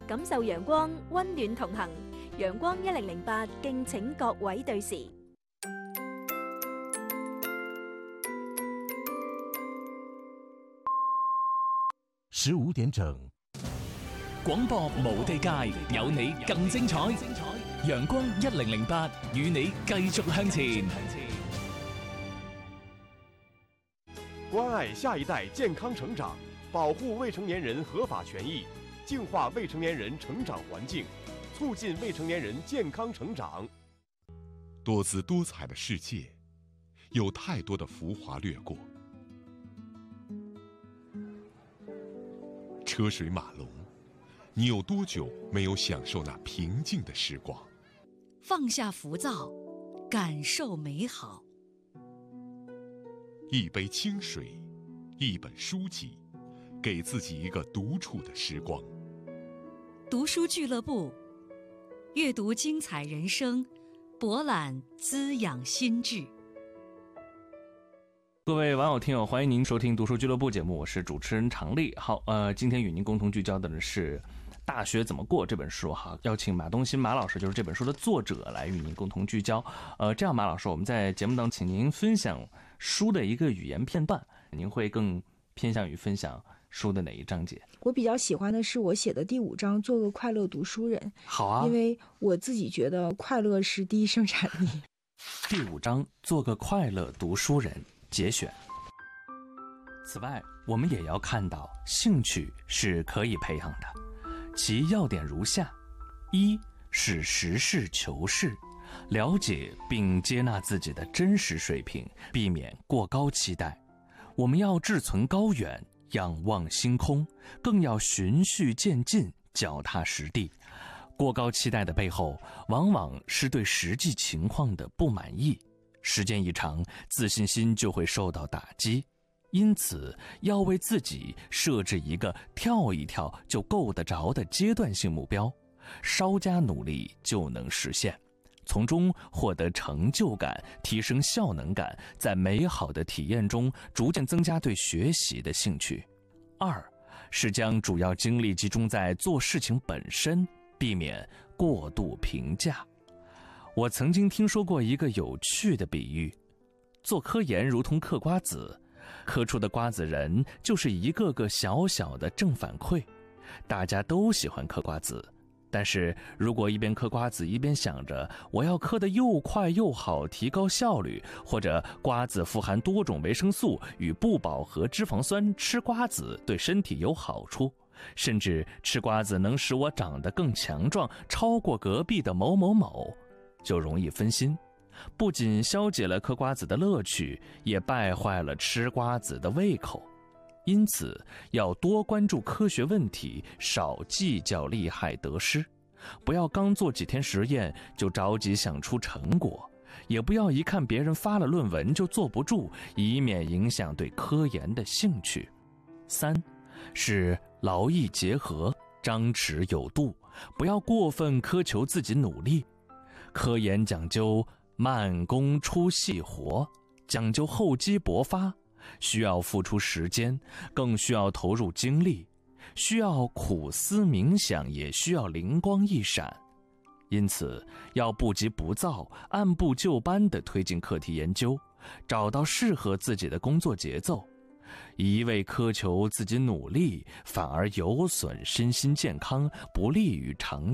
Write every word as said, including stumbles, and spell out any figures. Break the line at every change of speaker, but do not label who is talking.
感受陽光，溫暖同行。陽光一零零八，敬請各位對時。
十五點整，
廣播無地界，有你更精彩。陽光一零零八，與你繼續向前。
關愛下一代健康成長，保護未成年人合法權益，淨化未成年人成長環境，促進未成年人健康成長。
多姿多彩的世界，有太多的浮華掠過。車水馬龍，你有多久沒有享受那平靜的時光？
放下浮躁，感受美好。
一杯清水，一本書籍，給自己一個獨處的時光。
讀書俱樂部，閱讀精彩人生，博覽滋養心智。
各位網友聽友，歡迎您收聽讀書俱樂部節目，我是主持人常麗。好，呃，今天與您共同聚焦的是《大學怎麼過》這本書哈，邀請馬東新馬老師，就是這本書的作者，來與您共同聚焦。呃，這樣馬老師，我們在節目當中請您分享書的一個語言片段，您會更偏向於分享書的哪一章節？
我比較喜歡的是我寫的第五章，做個快樂讀書人。
好啊，
因為我自己覺得快樂是第一生產力。
第五章，做個快樂讀書人。節選。此外，我們也要看到興趣是可以培養的，其要點如下：一是實事求是，了解並接納自己的真實水平，避免過高期待。我們要志存高遠，仰望星空，更要循序漸進，腳踏實地。過高期待的背後，往往是對實際情況的不滿意。時間一長，自信心就會受到打擊，因此要為自己設置一個跳一跳就夠得着的階段性目標，稍加努力就能實現，從中獲得成就感，提升效能感，在美好的體驗中逐漸增加對學習的興趣。二是將主要精力集中在做事情本身，避免過度評價。我曾經聽說過一個有趣的比喻，做科研如同嗑瓜子，嗑出的瓜子仁就是一個個小小的正反饋。大家都喜歡嗑瓜子，但是如果一邊嗑瓜子一邊想着我要嗑得又快又好，提高效率，或者瓜子富含多種維生素與不飽和脂肪酸，吃瓜子對身體有好處，甚至吃瓜子能使我長得更強壯，超過隔壁的某某某，就容易分心，不僅消解了嗑瓜子的樂趣，也敗壞了吃瓜子的胃口。因此，要多關注科學問題，少計較利害得失。不要剛做幾天實驗就着急想出成果，也不要一看別人發了論文就坐不住，以免影響對科研的興趣。三，是勞逸結合，張弛有度，不要過分苛求自己努力。科研講究慢工出細活，講究厚積薄發，需要付出時間，更需要投入精力，需要苦思冥想，也需要靈光一閃。因此，要不急不躁，按部就班地推進課題研究，找到適合自己的工作節奏。一味苛求自己努力，反而有損身心健康，不利於長